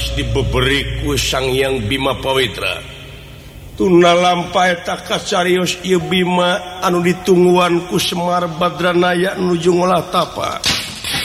tiwas diberiku Sang Hyang Bima Pawitra tuna lampai tak kacarios ieu Bima anu ditungguan ku Semar Badranaya nuju ngolah tapa